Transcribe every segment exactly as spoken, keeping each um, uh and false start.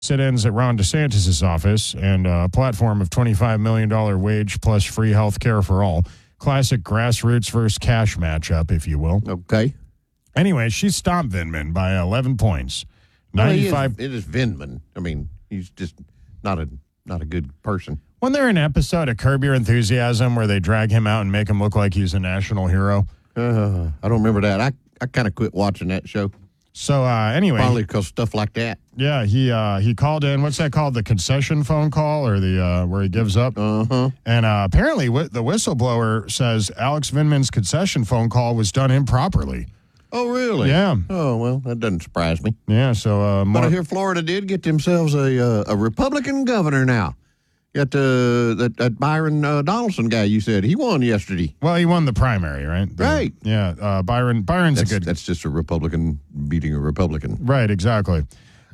sit-ins at Ron DeSantis' office and a platform of twenty-five million dollars wage plus free health care for all. Classic grassroots versus cash matchup, if you will. Okay. Anyway, she stopped Vindman by eleven points. ninety-five. Well, it is Vindman. I mean, he's just not a not a good person. Wasn't there an episode of Curb Your Enthusiasm where they drag him out and make him look like he's a national hero? Uh, I don't remember that. I, I kind of quit watching that show. So uh, anyway, probably because stuff like that. Yeah, he uh, he called in. What's that called? The concession phone call, or the uh, where he gives up? Uh huh. And uh, apparently, w- the whistleblower says Alex Vindman's concession phone call was done improperly. Oh, really? Yeah. Oh, well, that doesn't surprise me. Yeah. So, uh, But Mark- I hear Florida did get themselves a uh, a Republican governor now. Got uh, that, that Byron uh, Donaldson guy you said. He won yesterday. Well, he won the primary, right? The, right. Yeah. Uh, Byron. Byron's that's, a good. That's just a Republican beating a Republican. Right. Exactly.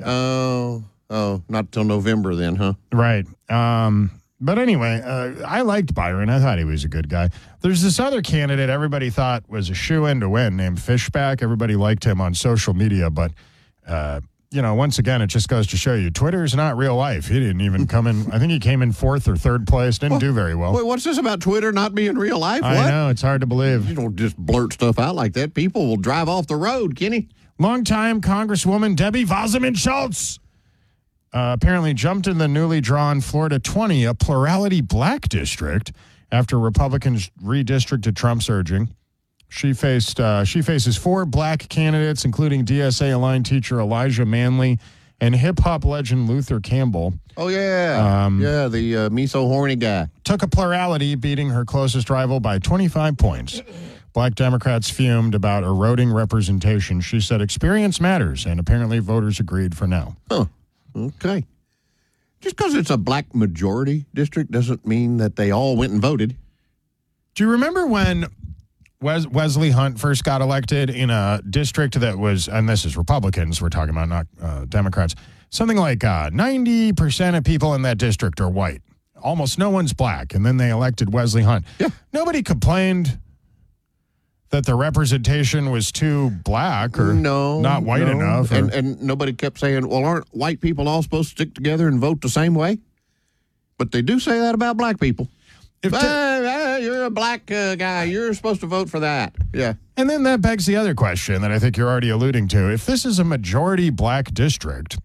Oh. Uh, oh. Not till November then, huh? Right. Um. But anyway, uh, I liked Byron. I thought he was a good guy. There's this other candidate everybody thought was a shoo-in to win named Fishback. Everybody liked him on social media, but. Uh, You know, once again, it just goes to show you, Twitter's not real life. He didn't even come in. I think he came in fourth or third place. Didn't do very well. Wait, what's this about Twitter not being real life? I what? know. It's hard to believe. You don't just blurt stuff out like that. People will drive off the road, Kenny. Longtime Congresswoman Debbie Wasserman Schultz uh, apparently jumped in the newly drawn Florida twenty, a plurality black district, after Republicans redistricted Trump's urging. She faced uh, she faces four black candidates, including D S A-aligned teacher Elijah Manley and hip-hop legend Luther Campbell. Oh, yeah. Um, yeah, the uh, me so horny guy. Took a plurality, beating her closest rival by twenty-five points. Black Democrats fumed about eroding representation. She said experience matters, and apparently voters agreed for now. Huh. Okay. Just because it's a black majority district doesn't mean that they all went and voted. Do you remember when Wes- Wesley Hunt first got elected in a district that was, and this is Republicans we're talking about, not uh, Democrats, something like uh, ninety percent of people in that district are white. Almost no one's black. And then they elected Wesley Hunt. Yeah. Nobody complained that the representation was too black or no, not white no. enough. Or, and, and nobody kept saying, well, aren't white people all supposed to stick together and vote the same way? But they do say that about black people. If uh, uh, you're a black uh, guy, you're supposed to vote for that. Yeah. And then that begs the other question that I think you're already alluding to. If this is a majority black district,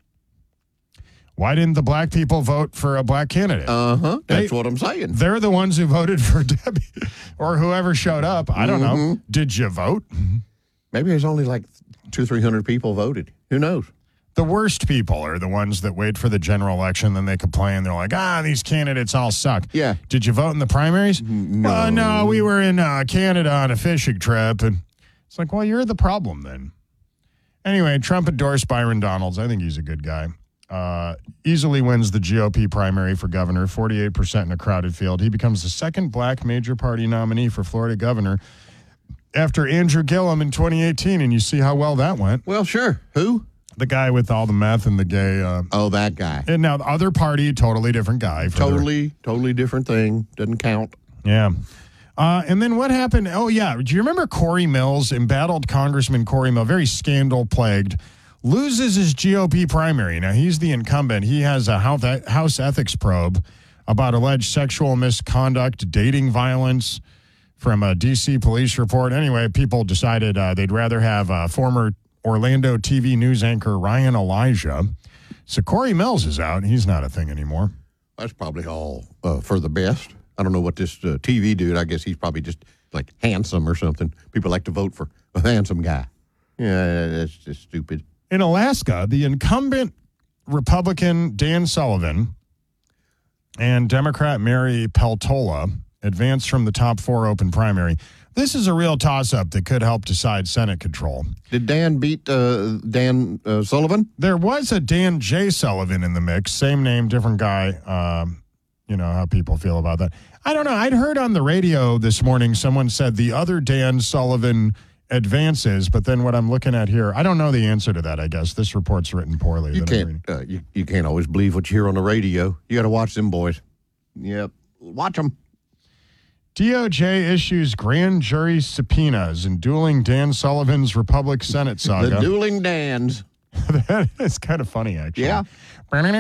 why didn't the black people vote for a black candidate? Uh-huh. That's they, what I'm saying. They're the ones who voted for Debbie or whoever showed up. I don't mm-hmm. know. Did you vote? Maybe there's only like two, three hundred people voted. Who knows? The worst people are the ones that wait for the general election, then they complain. They're like, ah, these candidates all suck. Yeah. Did you vote in the primaries? No. Uh, no, we were in uh, Canada on a fishing trip. And it's like, well, you're the problem then. Anyway, Trump endorsed Byron Donalds. I think he's a good guy. Uh, easily wins the G O P primary for governor, forty-eight percent in a crowded field. He becomes the second black major party nominee for Florida governor after Andrew Gillum in twenty eighteen. And you see how well that went. Well, sure. Who? The guy with all the meth and the gay. Uh, oh, that guy. And now the other party, totally different guy. Totally, their, totally different thing. Doesn't count. Yeah. Uh, and then what happened? Oh, yeah. Do you remember Corey Mills, embattled Congressman Corey Mills, very scandal-plagued, loses his G O P primary. Now, he's the incumbent. He has a House ethics probe about alleged sexual misconduct, dating violence from a D C police report. Anyway, people decided uh, they'd rather have a former Orlando T V news anchor Ryan Elijah. So Corey Mills is out. He's not a thing anymore. That's probably all uh, for the best. I don't know what this uh, T V dude, I guess he's probably just like handsome or something. People like to vote for a handsome guy. Yeah, that's just stupid. In Alaska, the incumbent Republican Dan Sullivan and Democrat Mary Peltola advanced from the top four open primary. This is a real toss-up that could help decide Senate control. Did Dan beat uh, Dan uh, Sullivan? There was a Dan J. Sullivan in the mix. Same name, different guy. Um, you know how people feel about that. I don't know. I'd heard on the radio this morning someone said the other Dan Sullivan advances, but then what I'm looking at here, I don't know the answer to that, I guess. This report's written poorly. You can't, uh, you, you can't always believe what you hear on the radio. You got to watch them boys. Yep. Watch them. D O J issues grand jury subpoenas in dueling Dan Sullivan's Republic Senate saga. The dueling Dans. That is kind of funny, actually. Yeah.